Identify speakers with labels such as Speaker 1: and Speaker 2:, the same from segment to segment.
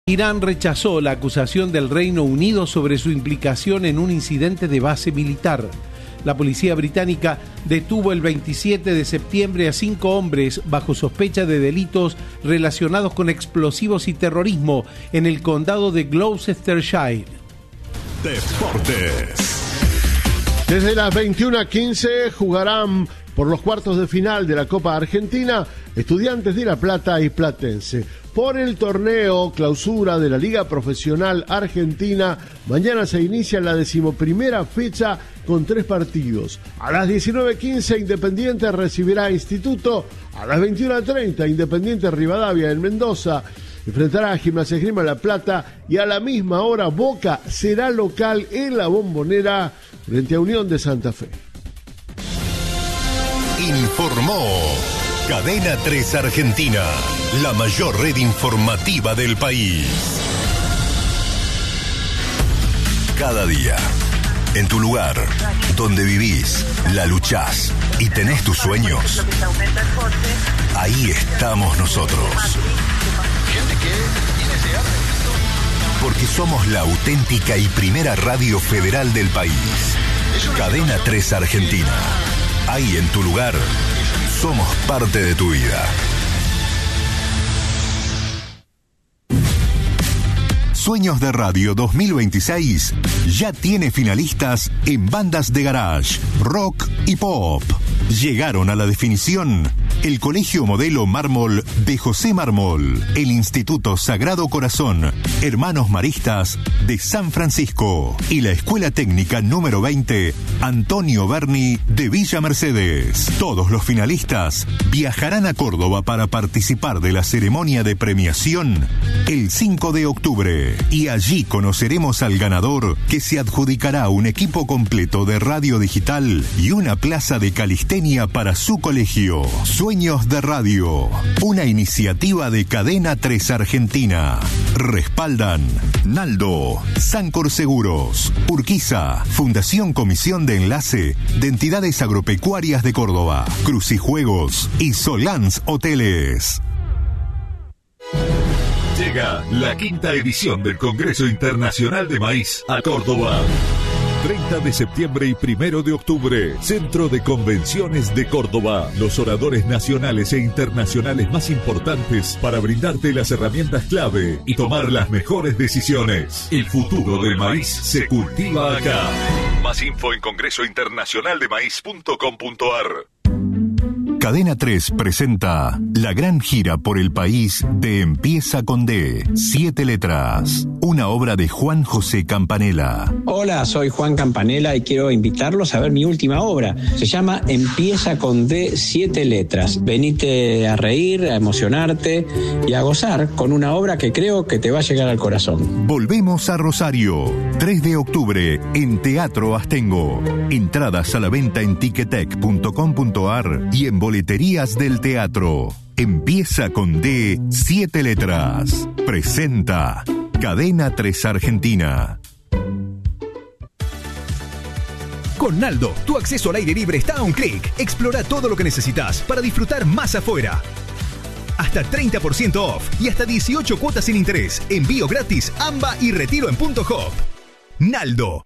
Speaker 1: Irán rechazó la acusación del Reino Unido sobre su implicación en un incidente de base militar. La policía británica detuvo el 27 de septiembre a 5 hombres bajo sospecha de delitos relacionados con explosivos y terrorismo en el condado de Gloucestershire.
Speaker 2: Deportes.
Speaker 3: Desde las 21:15 jugarán por los cuartos de final de la Copa Argentina Estudiantes de La Plata y Platense. Por el torneo clausura de la Liga Profesional Argentina, mañana se inicia la 11ª fecha con 3 partidos. A las 19:15 Independiente recibirá a Instituto, a las 21:30 Independiente Rivadavia en Mendoza enfrentará a Gimnasia y Esgrima La Plata y a la misma hora Boca será local en la Bombonera frente a Unión de Santa Fe.
Speaker 2: Informó Cadena 3 Argentina, la mayor red informativa del país. Cada día, en tu lugar, donde vivís, la luchás y tenés tus sueños, ahí estamos nosotros. Porque somos la auténtica y primera radio federal del país. Cadena 3 Argentina. Ahí en tu lugar, somos parte de tu vida. Sueños de Radio 2026 ya tiene finalistas en bandas de garage, rock y pop. Llegaron a la definición el Colegio Modelo Mármol de José Mármol, el Instituto Sagrado Corazón, Hermanos Maristas de San Francisco y la Escuela Técnica número 20, Antonio Berni de Villa Mercedes. Todos los finalistas viajarán a Córdoba para participar de la ceremonia de premiación el 5 de octubre. Y allí conoceremos al ganador, que se adjudicará un equipo completo de radio digital y una plaza de calistenia para su colegio. Sueños de Radio, una iniciativa de Cadena 3 Argentina. Respaldan Naldo, Sancor Seguros, Urquiza, Fundación Comisión de Enlace de Entidades Agropecuarias de Córdoba, Crucijuegos y Solans Hoteles.
Speaker 4: Llega la 5ª edición del Congreso Internacional de Maíz a Córdoba. 30 de septiembre y 1 de octubre, Centro de Convenciones de Córdoba. Los oradores nacionales e internacionales más importantes para brindarte las herramientas clave y tomar las mejores decisiones. El futuro del maíz se cultiva acá. Más info en congresointernacionaldemaíz.com.ar.
Speaker 2: Cadena 3 presenta la gran gira por el país de Empieza con D, 7 letras, una obra de Juan José Campanella.
Speaker 5: Hola, soy Juan Campanella y quiero invitarlos a ver mi última obra. Se llama Empieza con D, 7 letras. Venite a reír, a emocionarte y a gozar con una obra que creo que te va a llegar al corazón.
Speaker 2: Volvemos a Rosario, 3 de octubre en Teatro Astengo. Entradas a la venta en ticketek.com.ar y en boleterías del teatro. Empieza con D, 7 letras. Presenta Cadena 3 Argentina.
Speaker 6: Con Naldo, tu acceso al aire libre está a un clic. Explora todo lo que necesitas para disfrutar más afuera. Hasta 30% off y hasta 18 cuotas sin interés. Envío gratis, AMBA y retiro en Punto Hop. Naldo.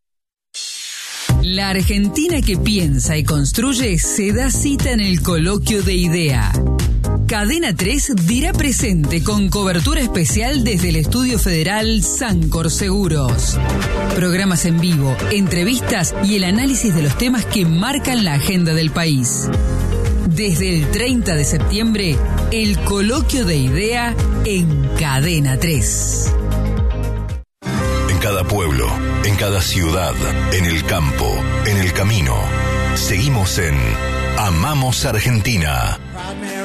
Speaker 7: La Argentina que piensa y construye se da cita en el Coloquio de Idea. Cadena 3 dirá presente con cobertura especial desde el Estudio Federal Sancor Seguros. Programas en vivo, entrevistas y el análisis de los temas que marcan la agenda del país. Desde el 30 de septiembre, el Coloquio de Idea en Cadena 3.
Speaker 2: En cada pueblo, en cada ciudad, en el campo, en el camino, seguimos en Amamos Argentina.